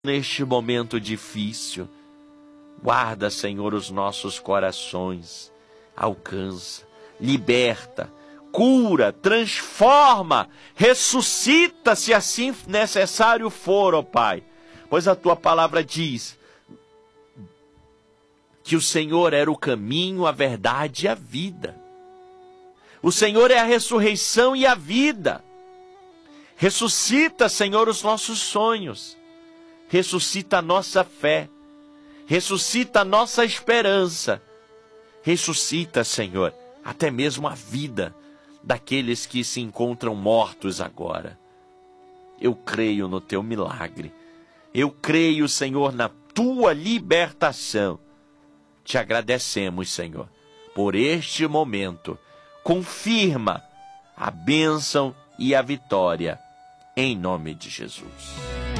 neste momento difícil. Guarda, Senhor, os nossos corações. Alcança, liberta, cura, transforma, ressuscita, se assim necessário for, ó Pai. Pois a Tua palavra diz que o Senhor era o caminho, a verdade e a vida. O Senhor é a ressurreição e a vida. Ressuscita, Senhor, os nossos sonhos. Ressuscita a nossa fé. Ressuscita a nossa esperança. Ressuscita, Senhor, até mesmo a vida daqueles que se encontram mortos agora. Eu creio no Teu milagre. Eu creio, Senhor, na Tua libertação. Te agradecemos, Senhor, por este momento. Confirma a bênção e a vitória, em nome de Jesus.